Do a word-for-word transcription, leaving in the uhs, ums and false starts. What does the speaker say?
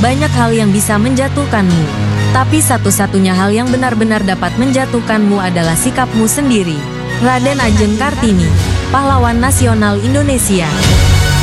banyak hal yang bisa menjatuhkanmu. Tapi satu-satunya hal yang benar-benar dapat menjatuhkanmu adalah sikapmu sendiri. Raden Ajeng Kartini, pahlawan nasional Indonesia.